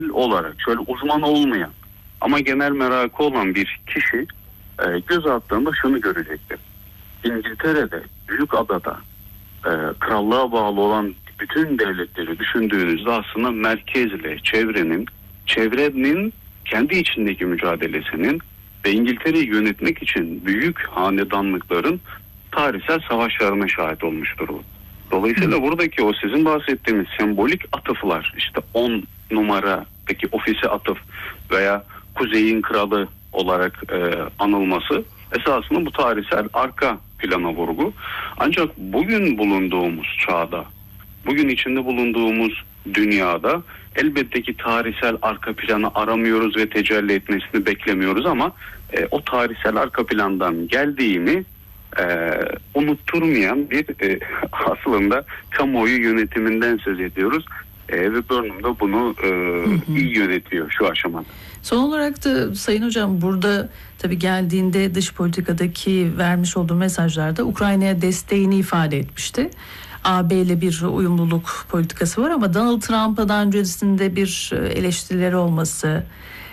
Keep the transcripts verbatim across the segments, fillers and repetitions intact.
olarak şöyle uzman olmayan ama genel merakı olan bir kişi e, göz attığında şunu görecektir. İngiltere'de, Büyükada'da e, krallığa bağlı olan bütün devletleri düşündüğünüzde aslında merkezle çevrenin, çevrenin kendi içindeki mücadelesinin ve İngiltere'yi yönetmek için büyük hanedanlıkların tarihsel savaşlarına şahit olmuştur bu. Dolayısıyla buradaki o sizin bahsettiğiniz sembolik atıflar, işte on numaradaki ofise atıf veya Kuzey'in kralı olarak e, anılması esasında bu tarihsel arka plana vurgu. Ancak bugün bulunduğumuz çağda, bugün içinde bulunduğumuz dünyada elbette ki tarihsel arka planı aramıyoruz ve tecelli etmesini beklemiyoruz ama e, o tarihsel arka plandan geldiğini e, unutturmayan bir e, aslında kamuoyu yönetiminden söz ediyoruz. E, ve Burnham da bunu e, hı hı. iyi yönetiyor şu aşamada. Son olarak da Sayın Hocam, burada tabii geldiğinde dış politikadaki vermiş olduğu mesajlarda Ukrayna'ya desteğini ifade etmişti. A B ile bir uyumluluk politikası var ama Donald Trump'a daha öncesinde bir eleştirileri olması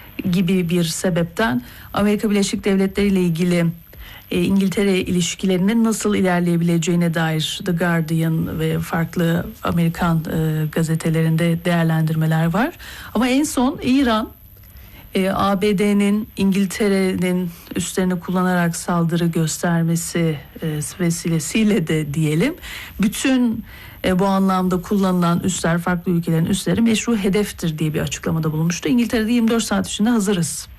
gibi bir sebepten Amerika Birleşik Devletleri ile ilgili e, İngiltere ilişkilerinin nasıl ilerleyebileceğine dair The Guardian ve farklı Amerikan e, gazetelerinde değerlendirmeler var. Ama en son İran e, A B D'nin İngiltere'nin üslerini kullanarak saldırı göstermesi e, vesilesiyle de diyelim bütün e, bu anlamda kullanılan üsler, farklı ülkelerin üsleri meşru hedeftir diye bir açıklamada bulunmuştu. İngiltere'de yirmi dört saat içinde hazırız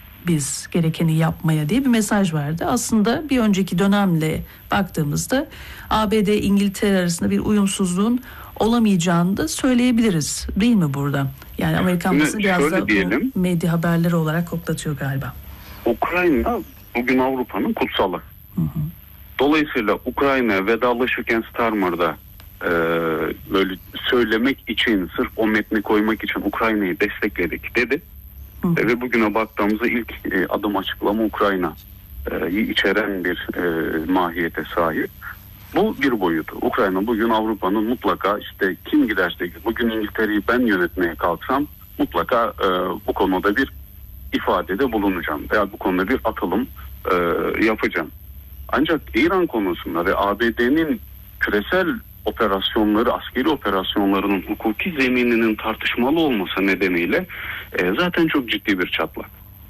biz gerekeni yapmaya diye bir mesaj verdi. Aslında bir önceki dönemle baktığımızda A B D İngiltere arasında bir uyumsuzluğun olamayacağını da söyleyebiliriz değil mi burada? Yani Amerikan basını biraz da diyelim, medya haberleri olarak koklatıyor galiba. Ukrayna bugün Avrupa'nın kutsalı. Hı hı. Dolayısıyla Ukrayna'ya vedalaşırken Starmer'da e, böyle söylemek için, sırf o metni koymak için Ukrayna'yı destekledik dedi. Hı hı. Ve bugüne baktığımızda ilk e, adım açıklama Ukrayna'yı içeren bir e, mahiyete sahip. Bu bir boyutu. Ukrayna bugün Avrupa'nın mutlaka işte kim giderse bugün İngiltere'yi ben yönetmeye kalksam mutlaka e, bu konuda bir ifadede bulunacağım veya bu konuda bir atılım e, yapacağım. Ancak İran konusunda ve A B D'nin küresel operasyonları, askeri operasyonlarının hukuki zemininin tartışmalı olması nedeniyle e, zaten çok ciddi bir çatlak.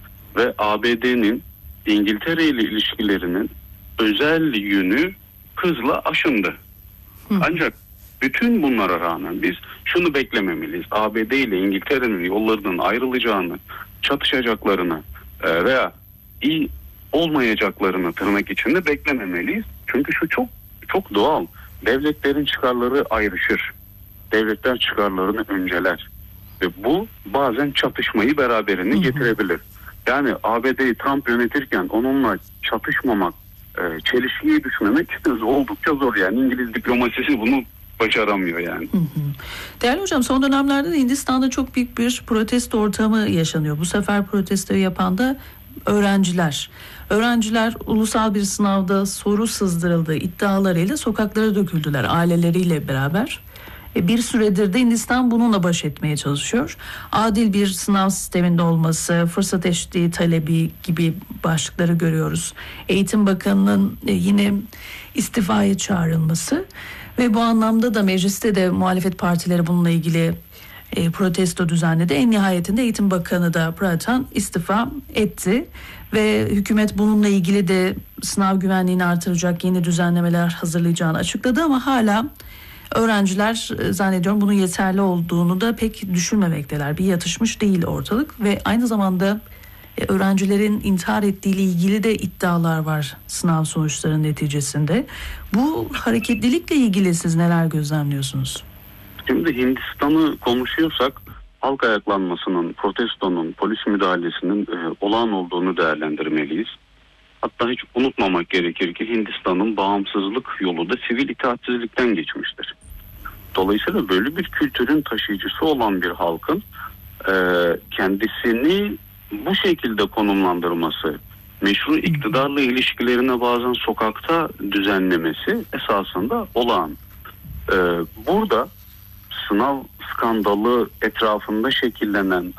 Ve A B D'nin İngiltere ile ilişkilerinin özel yönü hızla aşındı. Hı. Ancak bütün bunlara rağmen biz şunu beklememeliyiz. A B D ile İngiltere'nin yollarının ayrılacağını, çatışacaklarını e, veya iyi olmayacaklarını tırnak içinde beklememeliyiz. Çünkü şu çok çok doğal. Devletlerin çıkarları ayrışır. Devletler çıkarlarını önceler. Ve bu bazen çatışmayı beraberinde hı hı. getirebilir. Yani A B D'yi Trump yönetirken onunla çatışmamak, e, çelişkiye düşmemek oldukça zor. Yani İngiliz diplomasisi bunu başaramıyor yani. Hı hı. Değerli hocam, son dönemlerde de Hindistan'da çok büyük bir protesto ortamı yaşanıyor. Bu sefer protestoyu yapan da öğrenciler. Öğrenciler ulusal bir sınavda soru sızdırıldığı iddialarıyla sokaklara döküldüler aileleriyle beraber. Bir süredir de Hindistan bununla baş etmeye çalışıyor. Adil bir sınav sisteminde olması, fırsat eşitliği talebi gibi başlıkları görüyoruz. Eğitim Bakanı'nın yine istifaya çağrılması ve bu anlamda da mecliste de muhalefet partileri bununla ilgili e, protesto düzenledi. En nihayetinde Eğitim Bakanı da Pradhan istifa etti ve hükümet bununla ilgili de sınav güvenliğini artıracak yeni düzenlemeler hazırlayacağını açıkladı ama hala öğrenciler zannediyorum bunun yeterli olduğunu da pek düşünmemekteler. Bir yatışmış değil ortalık ve aynı zamanda öğrencilerin intihar ettiği ile ilgili de iddialar var sınav sonuçlarının neticesinde. Bu hareketlilikle ilgili siz neler gözlemliyorsunuz? Şimdi Hindistan'ı konuşuyorsak halk ayaklanmasının, protestonun, polis müdahalesinin e, olağan olduğunu değerlendirmeliyiz. Hatta hiç unutmamak gerekir ki Hindistan'ın bağımsızlık yolu da sivil itaatsizlikten geçmiştir. Dolayısıyla böyle bir kültürün taşıyıcısı olan bir halkın e, kendisini bu şekilde konumlandırması, meşru iktidarla ilişkilerine bazen sokakta düzenlemesi esasında olağan. E, burada sınav skandalı etrafında şekillenen